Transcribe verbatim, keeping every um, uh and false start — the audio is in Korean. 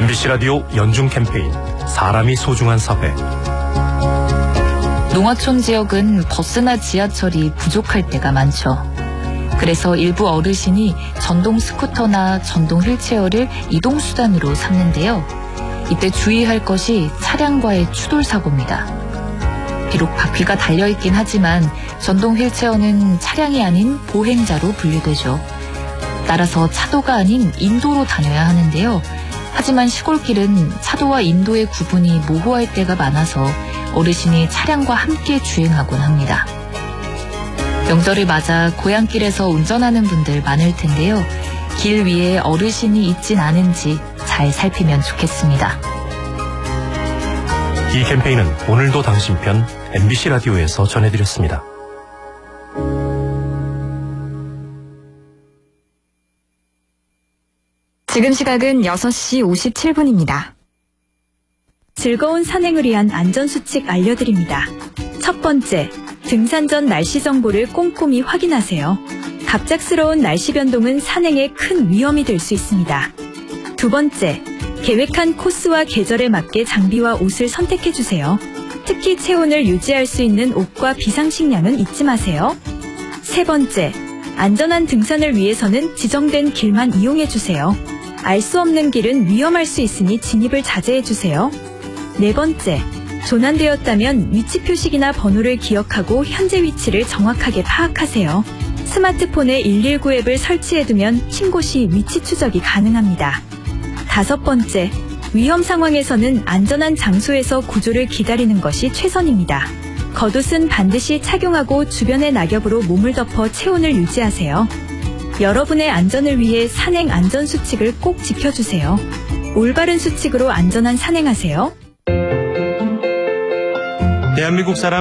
엠비씨 라디오 연중 캠페인 사람이 소중한 사회. 농어촌 지역은 버스나 지하철이 부족할 때가 많죠. 그래서 일부 어르신이 전동 스쿠터나 전동 휠체어를 이동수단으로 삼는데요. 이때 주의할 것이 차량과의 추돌 사고입니다. 비록 바퀴가 달려있긴 하지만 전동 휠체어는 차량이 아닌 보행자로 분류되죠. 따라서 차도가 아닌 인도로 다녀야 하는데요. 하지만 시골길은 차도와 인도의 구분이 모호할 때가 많아서 어르신이 차량과 함께 주행하곤 합니다. 명절을 맞아 고향길에서 운전하는 분들 많을 텐데요. 길 위에 어르신이 있진 않은지 잘 살피면 좋겠습니다. 이 캠페인은 오늘도 당신 편 엠비씨 라디오에서 전해드렸습니다. 지금 시각은 여섯 시 오십칠 분입니다. 즐거운 산행을 위한 안전수칙 알려드립니다. 첫 번째, 등산 전 날씨 정보를 꼼꼼히 확인하세요. 갑작스러운 날씨 변동은 산행에 큰 위험이 될 수 있습니다. 두 번째, 계획한 코스와 계절에 맞게 장비와 옷을 선택해주세요. 특히 체온을 유지할 수 있는 옷과 비상식량은 잊지 마세요. 세 번째, 안전한 등산을 위해서는 지정된 길만 이용해주세요. 알 수 없는 길은 위험할 수 있으니 진입을 자제해주세요. 네 번째, 조난되었다면 위치 표식이나 번호를 기억하고 현재 위치를 정확하게 파악하세요. 스마트폰에 일일구 앱을 설치해두면 신고 시 위치 추적이 가능합니다. 다섯 번째, 위험 상황에서는 안전한 장소에서 구조를 기다리는 것이 최선입니다. 겉옷은 반드시 착용하고 주변의 낙엽으로 몸을 덮어 체온을 유지하세요. 여러분의 안전을 위해 산행 안전 수칙을 꼭 지켜주세요. 올바른 수칙으로 안전한 산행하세요. 대한민국 사람